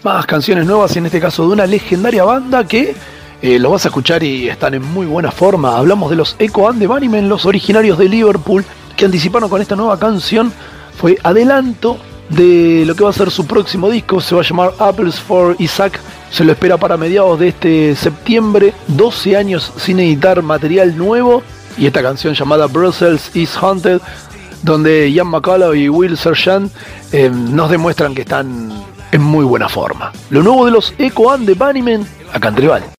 Más canciones nuevas, en este caso de una legendaria banda que los vas a escuchar y están en muy buena forma. Hablamos de los Echo and the Bunnymen, los originarios de Liverpool, que anticiparon con esta nueva canción. Fue adelanto de lo que va a ser su próximo disco. Se va a llamar Apples for Isaac. Se lo espera para mediados de este septiembre. 12 años sin editar material nuevo. Y esta canción llamada Brussels is Haunted, donde Ian McCullough y Will Sergeant nos demuestran que están en muy buena forma. Lo nuevo de los Echo and the Bunnymen, acá en Tribal.